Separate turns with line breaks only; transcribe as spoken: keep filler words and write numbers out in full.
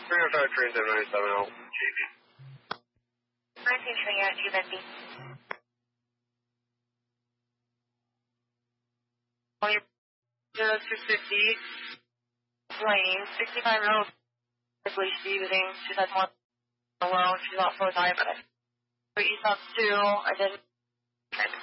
three oh five train seven ninety-seven out, J P.
nineteen train at G fifty. zero two fifty, lane, sixty-five miles, quickly speeding, she's at one alone, she's not so diabetic. East up two, I didn't